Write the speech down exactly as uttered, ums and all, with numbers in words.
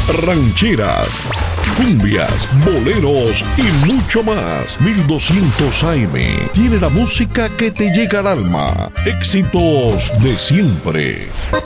rancheras, cumbias, boleros y mucho más. mil doscientos A M tiene la música que te llega al alma. Éxitos de siempre.